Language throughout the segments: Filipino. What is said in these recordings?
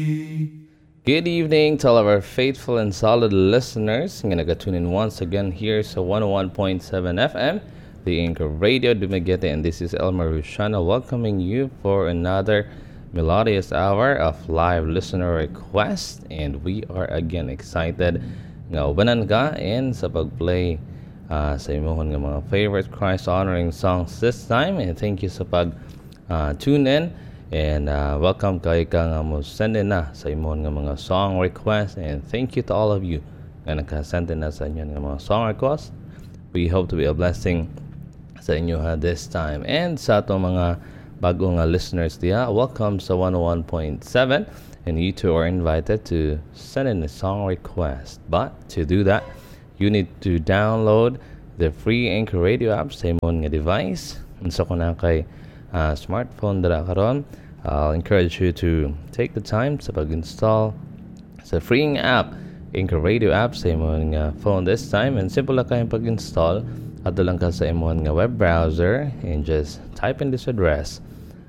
Good evening to all of our faithful and solid listeners. I'm gonna tune in once again here so 101.7 FM, the Anchor Radio Dumaguete, and this is Elmer Rushana welcoming you for another melodious hour of live listener request. And we are again excited nga ubanan ka and sa pagplay sa imong nga mga favorite Christ honoring songs this time. And thank you sa pag tune in. And welcome kay ka nga mo send in na sa imong nga mga song request. And thank you to all of you nga naka-send in na sa inyo nga mga song request. We hope to be a blessing sa inyo this time. And sa atong mga bagong listeners diya, welcome sa 101.7. And you too are invited to send in a song request. But to do that, you need to download the free Anchor Radio app sa imong nga device. And so kung na kay smartphone dara karon, I'll encourage you to take the time sa pag-install sa freeing app, Anchor Radio app sa imong phone this time. And simple lang kayong pag-install. Ato lang ka sa imong web browser and just type in this address,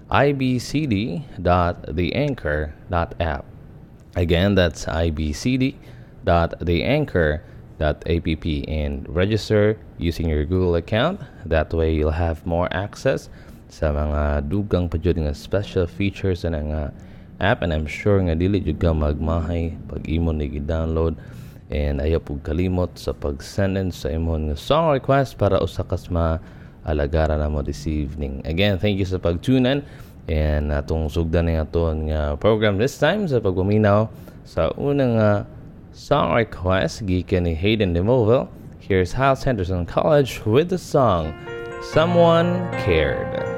ibcd.theanchor.app. Again, that's ibcd.theanchor.app, and register using your Google account. That way you'll have more access sa mga dugang pa jud nga special features sa nga app. And I'm sure nga dili jud ka magmahay pag imo ni gi-download, and ayaw pug kalimot sa pag-send in sa imong song request para usa kas maalagara na mo this evening. Again, thank you sa pag-tune in, and atong sugdan ni aton nga program this time sa pagpaminaw sa unang song request gikan ni Hayden DeMoville. Here's Hal Henderson College with the song Someone Cared.